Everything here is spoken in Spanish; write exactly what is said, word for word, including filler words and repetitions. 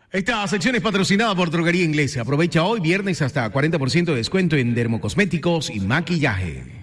Esta sección es patrocinada por Droguería Inglesa. Aprovecha hoy viernes hasta cuarenta por ciento de descuento en dermocosméticos y maquillaje.